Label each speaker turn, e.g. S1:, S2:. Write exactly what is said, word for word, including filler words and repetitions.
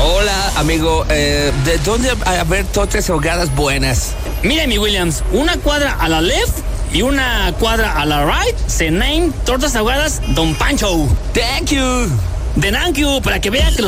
S1: Hola, amigo. Eh, ¿De dónde haber tortas ahogadas buenas?
S2: Mire, mi Williams, una cuadra a la left y una cuadra a la right se name Tortas Ahogadas Don Pancho.
S1: Thank you.
S2: De thank you, para que vea que los